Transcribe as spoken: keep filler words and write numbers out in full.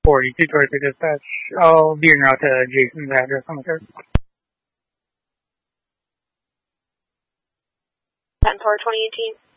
forty, two towards the dispatch. I'll be en route to Jason's address on the third. ten four twenty eighteen.